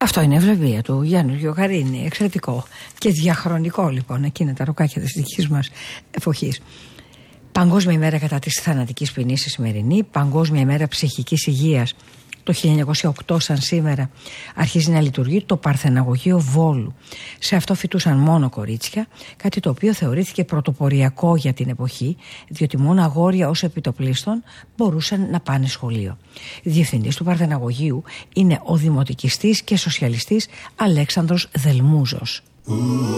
Αυτό είναι ευλαβία του Γιάννου Γιωγαρίνη. Εξαιρετικό και διαχρονικό λοιπόν. Εκεί είναι τα ροκάκια της δικής μας εποχής. Παγκόσμια ημέρα κατά της θανατικής ποινής η σημερινή. Παγκόσμια ημέρα ψυχικής υγείας. Το 1908 σαν σήμερα αρχίζει να λειτουργεί το Παρθεναγωγείο Βόλου. Σε αυτό φοιτούσαν μόνο κορίτσια, κάτι το οποίο θεωρήθηκε πρωτοποριακό για την εποχή, διότι μόνο αγόρια ως επιτοπλίστων μπορούσαν να πάνε σχολείο. Διευθυντής του Παρθεναγωγείου είναι ο δημοτικιστής και σοσιαλιστής Αλέξανδρος Δελμούζος.